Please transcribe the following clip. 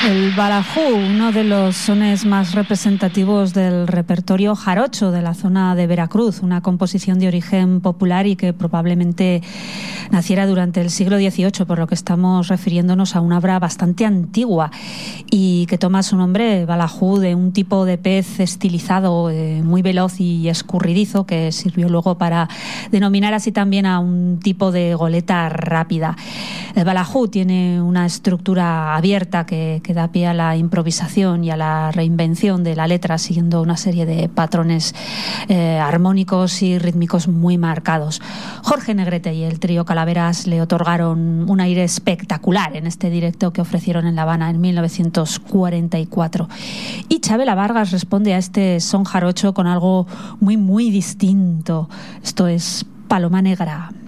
El balajú, uno de los sones más representativos del repertorio jarocho de la zona de Veracruz, una composición de origen popular y que probablemente naciera durante el siglo XVIII, por lo que estamos refiriéndonos a una obra bastante antigua y que toma su nombre, balajú, de un tipo de pez estilizado, muy veloz y escurridizo, que sirvió luego para denominar así también a un tipo de goleta rápida. El balajú tiene una estructura abierta que da pie a la improvisación y a la reinvención de la letra, siguiendo una serie de patrones armónicos y rítmicos muy marcados. Jorge Negrete y el trío Calaveras le otorgaron un aire espectacular en este directo que ofrecieron en La Habana en 1944. Y Chabela Vargas responde a este son jarocho con algo muy, muy distinto. Esto es Paloma Negra.